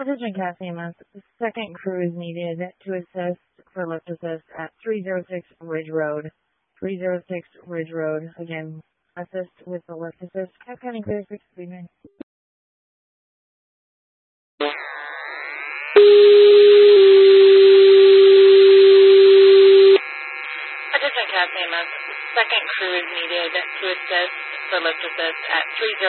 Attention CAS EMS. Second crew is needed to assist for lift assist at 306 Ridge Road. 306 Ridge Road. Again, assist with the lift assist. Cap County clear 639. Attention CAS EMS. Second crew is needed to assist for lift assist at 306